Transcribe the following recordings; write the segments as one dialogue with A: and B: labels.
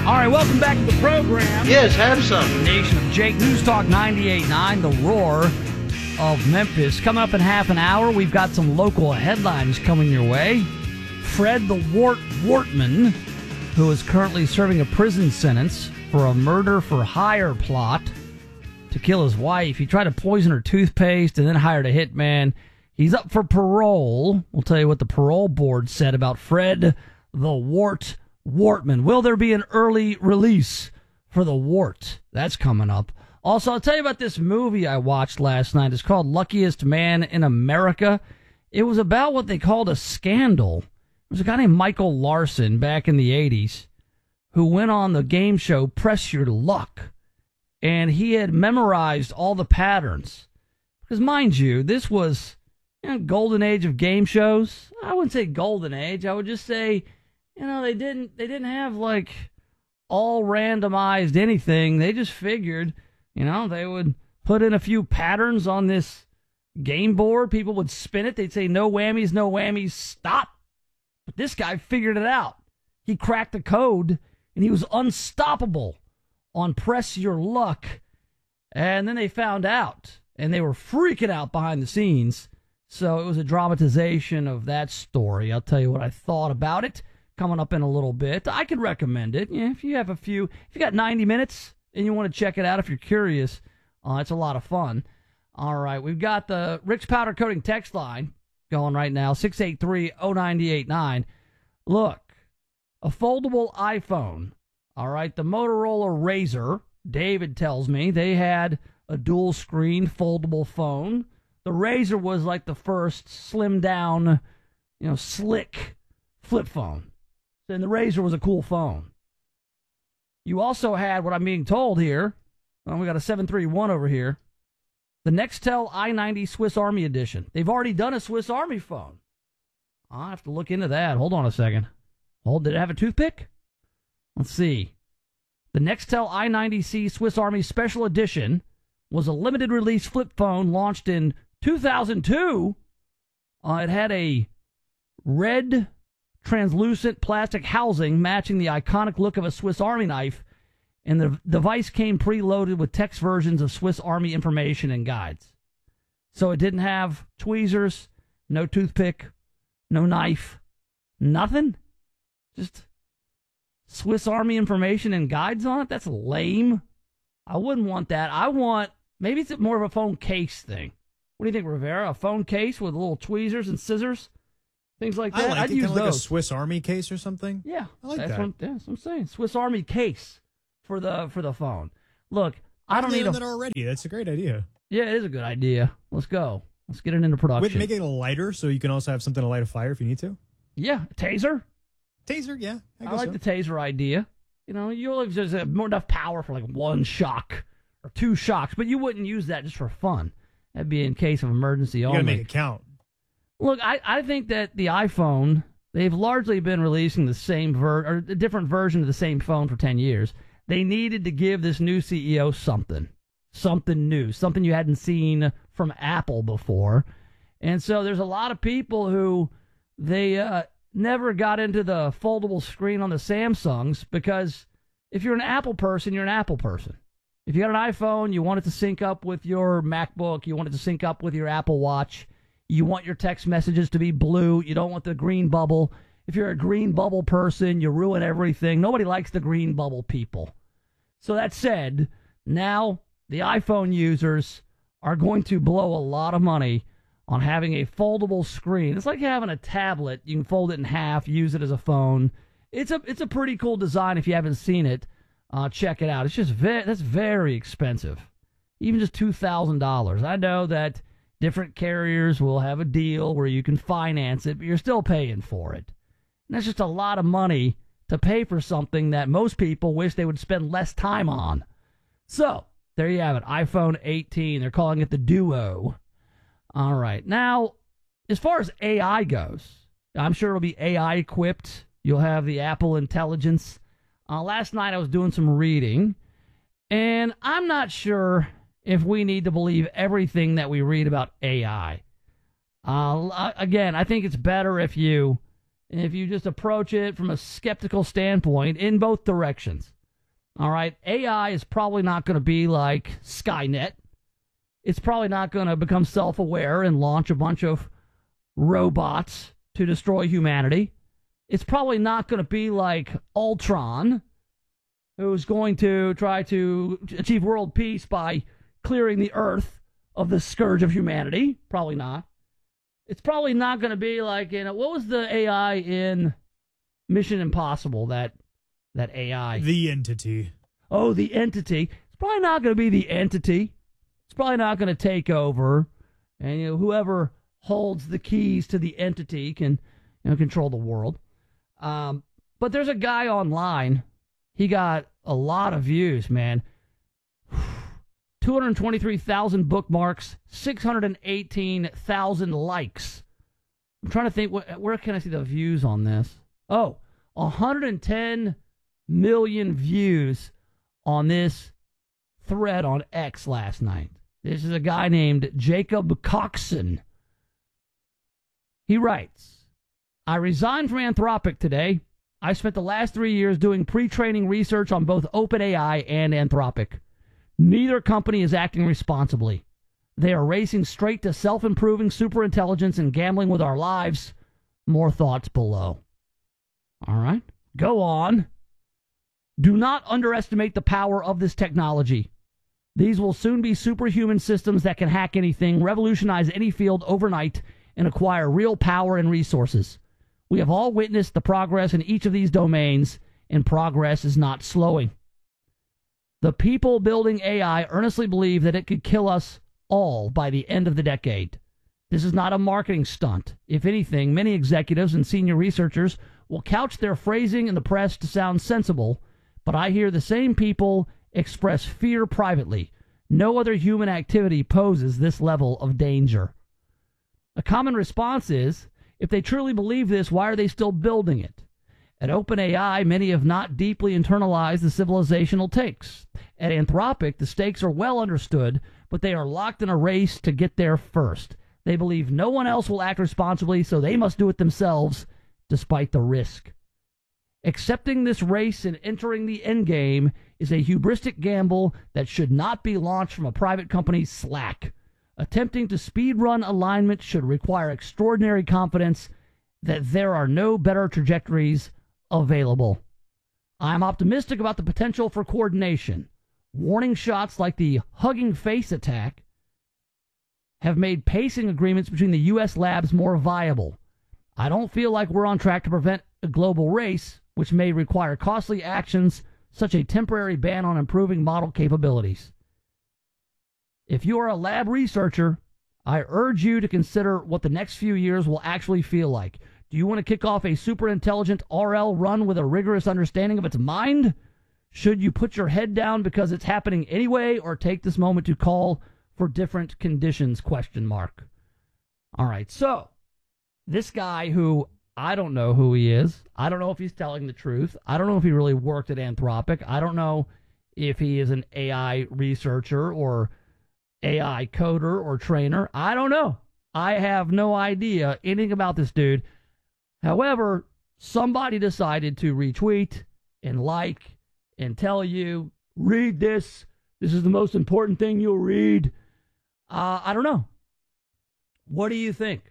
A: All right, welcome back to the program.
B: Yes, have some.
A: Nation of Jake, News Talk 98.9, the roar of Memphis. Coming up in half an hour, we've got some local headlines coming your way. Fred the Wortman, who is currently serving a prison sentence for a murder-for-hire plot to kill his wife. He tried to poison her toothpaste and then hired a hitman. He's up for parole. We'll tell you what the parole board said about Fred the Wortman. Will there be an early release for the Wart? That's coming up. Also, I'll tell you about this movie I watched last night. It's called Luckiest Man in America. It was about what they called a scandal. There was a guy named Michael Larson back in the 80s who went on the game show Press Your Luck, and he had memorized all the patterns. Because, mind you, this was golden age of game shows. I wouldn't say golden age. I would just say, they didn't have like all randomized anything. They just figured, they would put in a few patterns on this game board. People would spin it. They'd say no whammies, stop. But this guy figured it out. He cracked the code and he was unstoppable on Press Your Luck. And then they found out and they were freaking out behind the scenes. So it was a dramatization of that story. I'll tell you what I thought about it coming up in a little bit. I could recommend it. If you got 90 minutes and you want to check it out, if you're curious, it's a lot of fun. All right, we've got the Rick's Powder Coating text line going right now, 683-0989. Look, a foldable iPhone. All right, the Motorola Razr, David tells me, they had a dual screen foldable phone. The Razr was like the first slim down, slick flip phone. And the Razr was a cool phone. You also had, what I'm being told here, we got a 731 over here, the Nextel i90 Swiss Army Edition. They've already done a Swiss Army phone. I'll have to look into that. Hold on a second. Did it have a toothpick? Let's see. The Nextel i90C Swiss Army Special Edition was a limited release flip phone launched in 2002. It had a red translucent plastic housing matching the iconic look of a Swiss Army knife, and the device came preloaded with text versions of Swiss Army information and guides. So it didn't have tweezers, no toothpick, no knife, nothing. Just Swiss Army information and guides on it? That's lame. I wouldn't want that. Maybe it's more of a phone case thing. What do you think, Rivera? A phone case with little tweezers and scissors? Things like that. I'd use those.
C: Like a Swiss Army case or something?
A: Yeah.
C: I like that.
A: That's what I'm saying. Swiss Army case for the phone. Look, I don't need
C: that already. That's a great idea.
A: Yeah, it is a good idea. Let's go. Let's get it into production.
C: Make it a lighter so you can also have something to light a fire if you need to.
A: Yeah, taser.
C: Taser, yeah.
A: I like the taser idea. You'll just have more enough power for like one shock or two shocks, but you wouldn't use that just for fun. That'd be in case of emergency only.
C: You gotta make it count.
A: Look, I think that the iPhone, they've largely been releasing the same or a different version of the same phone for 10 years. They needed to give this new CEO something new, something you hadn't seen from Apple before. And so there's a lot of people who they never got into the foldable screen on the Samsungs because if you're an Apple person, you're an Apple person. If you got an iPhone, you want it to sync up with your MacBook, you want it to sync up with your Apple Watch. You want your text messages to be blue. You don't want the green bubble. If you're a green bubble person, you ruin everything. Nobody likes the green bubble people. So that said, now the iPhone users are going to blow a lot of money on having a foldable screen. It's like having a tablet. You can fold it in half, use it as a phone. It's a pretty cool design. If you haven't seen it, check it out. It's just that's very expensive. Even just $2,000. I know that different carriers will have a deal where you can finance it, but you're still paying for it. And that's just a lot of money to pay for something that most people wish they would spend less time on. So, there you have it. iPhone 18. They're calling it the Duo. All right. Now, as far as AI goes, I'm sure it'll be AI equipped. You'll have the Apple Intelligence. Last night I was doing some reading, and I'm not sure if we need to believe everything that we read about AI. Again, I think it's better if you and if you just approach it from a skeptical standpoint in both directions. All right, AI is probably not going to be like Skynet. It's probably not going to become self-aware and launch a bunch of robots to destroy humanity. It's probably not going to be like Ultron, who's going to try to achieve world peace by clearing the Earth of the scourge of humanity. Probably not. It's probably not going to be like what was the AI in Mission Impossible? That AI.
C: The Entity.
A: Oh, the Entity. It's probably not going to be the Entity. It's probably not going to take over, and whoever holds the keys to the Entity can control the world. But there's a guy online. He got a lot of views, man. 223,000 bookmarks, 618,000 likes. I'm trying to think, where can I see the views on this? Oh, 110 million views on this thread on X last night. This is a guy named Jacob Coxon. He writes, I resigned from Anthropic today. I spent the last 3 years doing pre-training research on both OpenAI and Anthropic. Neither company is acting responsibly. They are racing straight to self-improving superintelligence and gambling with our lives. More thoughts below. All right, go on. Do not underestimate the power of this technology. These will soon be superhuman systems that can hack anything, revolutionize any field overnight, and acquire real power and resources. We have all witnessed the progress in each of these domains, and progress is not slowing. The people building AI earnestly believe that it could kill us all by the end of the decade. This is not a marketing stunt. If anything, many executives and senior researchers will couch their phrasing in the press to sound sensible, but I hear the same people express fear privately. No other human activity poses this level of danger. A common response is, if they truly believe this, why are they still building it? At OpenAI, many have not deeply internalized the civilizational takes. At Anthropic, the stakes are well understood, but they are locked in a race to get there first. They believe no one else will act responsibly, so they must do it themselves, despite the risk. Accepting this race and entering the endgame is a hubristic gamble that should not be launched from a private company's Slack. Attempting to speedrun alignment should require extraordinary confidence that there are no better trajectories available. I'm optimistic about the potential for coordination. Warning shots like the Hugging Face attack have made pacing agreements between the U.S. labs more viable. I don't feel like we're on track to prevent a global race, which may require costly actions such a temporary ban on improving model capabilities. If you are a lab researcher, I urge you to consider what the next few years will actually feel like. Do you want to kick off a super intelligent RL run with a rigorous understanding of its mind? Should you put your head down because it's happening anyway, or take this moment to call for different conditions? ? All right, so this guy who I don't know who he is. I don't know if he's telling the truth. I don't know if he really worked at Anthropic. I don't know if he is an AI researcher or AI coder or trainer. I don't know. I have no idea anything about this dude. However, somebody decided to retweet and like and tell you, read this. This is the most important thing you'll read. I don't know. What do you think?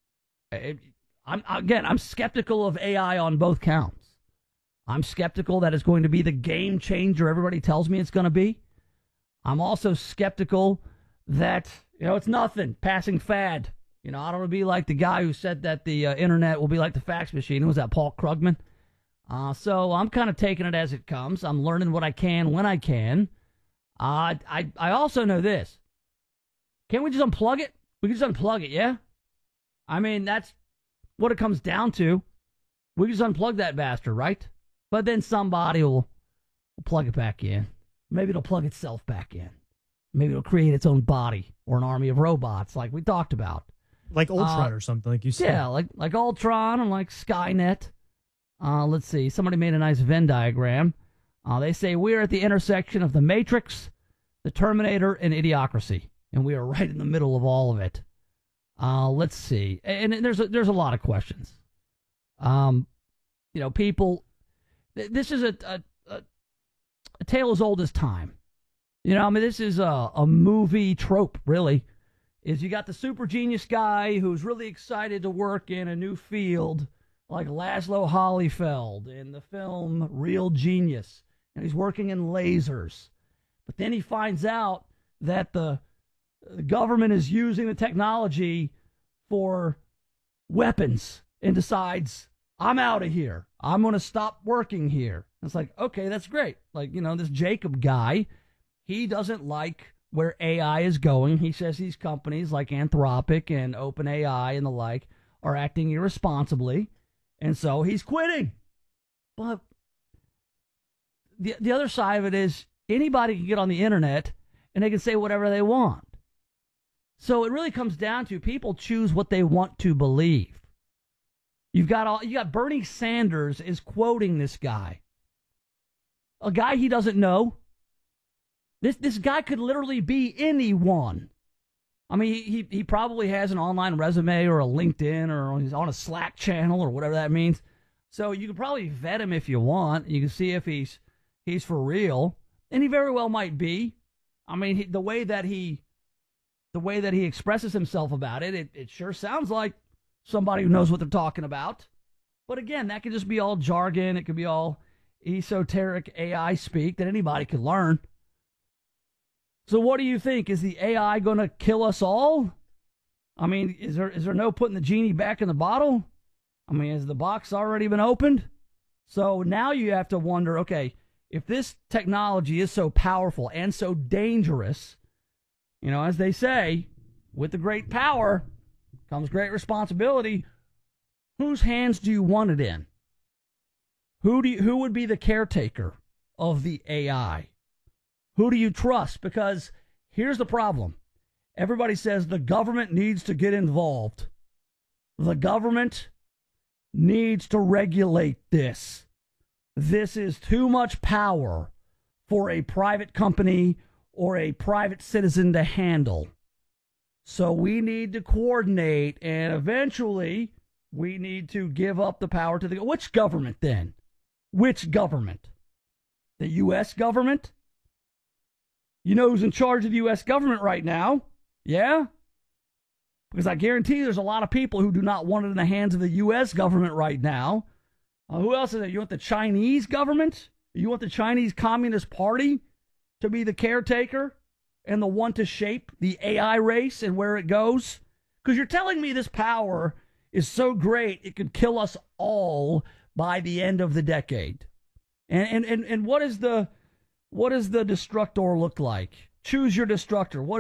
A: I'm skeptical of AI on both counts. I'm skeptical that it's going to be the game changer everybody tells me it's going to be. I'm also skeptical that, it's nothing, passing fad. I don't want to be like the guy who said that the internet will be like the fax machine. Was that Paul Krugman? So I'm kind of taking it as it comes. I'm learning what I can when I can. I also know this. Can't we just unplug it? We can just unplug it, yeah? I mean, that's what it comes down to. We can just unplug that bastard, right? But then somebody will plug it back in. Maybe it'll plug itself back in. Maybe it'll create its own body or an army of robots like we talked about.
C: Like Ultron or something, like you said.
A: Yeah, like Ultron and like Skynet. Let's see. Somebody made a nice Venn diagram. They say we're at the intersection of the Matrix, the Terminator, and Idiocracy. And we are right in the middle of all of it. Let's see. And there's a lot of questions. People, this is a tale as old as time. This is a movie trope, really. Is you got the super genius guy who's really excited to work in a new field, like Laszlo Hollifeld in the film Real Genius, and he's working in lasers. But then he finds out that the government is using the technology for weapons and decides, I'm out of here. I'm going to stop working here. It's like, okay, that's great. Like, this Jacob guy, he doesn't like where AI is going. He says these companies like Anthropic and OpenAI and the like are acting irresponsibly, and so he's quitting. But the other side of it is anybody can get on the internet and they can say whatever they want. So it really comes down to people choose what they want to believe. You got Bernie Sanders is quoting this guy, a guy he doesn't know. This guy could literally be anyone. I mean, he probably has an online resume or a LinkedIn or he's on a Slack channel or whatever that means. So you could probably vet him if you want. You can see if he's for real, and he very well might be. I mean, the way that he expresses himself about it, it sure sounds like somebody who knows what they're talking about. But again, that could just be all jargon. It could be all esoteric AI speak that anybody could learn. So what do you think? Is the AI going to kill us all? I mean, is there no putting the genie back in the bottle? I mean, has the box already been opened? So now you have to wonder, okay, if this technology is so powerful and so dangerous, as they say, with the great power comes great responsibility. Whose hands do you want it in? Who would be the caretaker of the AI? Who do you trust? Because here's the problem. Everybody says the government needs to get involved. The government needs to regulate this. This is too much power for a private company or a private citizen to handle. So we need to coordinate, and eventually we need to give up the power to the... Which government then? Which government? The U.S. government? You know who's in charge of the U.S. government right now? Yeah? Because I guarantee there's a lot of people who do not want it in the hands of the U.S. government right now. Who else is it? You want the Chinese government? You want the Chinese Communist Party to be the caretaker and the one to shape the AI race and where it goes? Because you're telling me this power is so great it could kill us all by the end of the decade. And what is the destructor look like? Choose your destructor. What